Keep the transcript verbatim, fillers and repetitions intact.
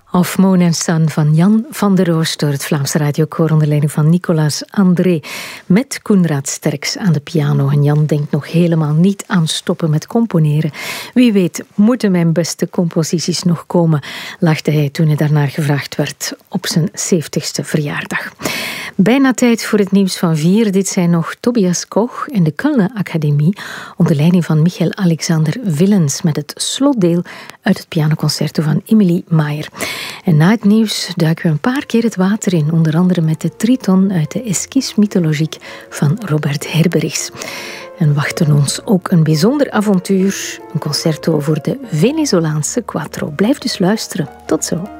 Of Moon and Sun van Jan van der Roos door het Vlaamse radiokoor onder leiding van Nicolas André met Koenraad Sterks aan de piano. En Jan denkt nog helemaal niet aan stoppen met componeren. Wie weet moeten mijn beste composities nog komen, lachte hij toen hij daarnaar gevraagd werd op zijn zeventigste verjaardag. Bijna tijd voor het nieuws van vier. Dit zijn nog Tobias Koch en de Kölner Academie onder leiding van Michael Alexander Willens met het slotdeel uit het pianoconcerto van Emilie Maier. En na het nieuws duiken we een paar keer het water in, onder andere met de Triton uit de Esquisse mythologique van Robert Herberichs. En wachten ons ook een bijzonder avontuur, een concerto voor de Venezolaanse Quattro. Blijf dus luisteren. Tot zo.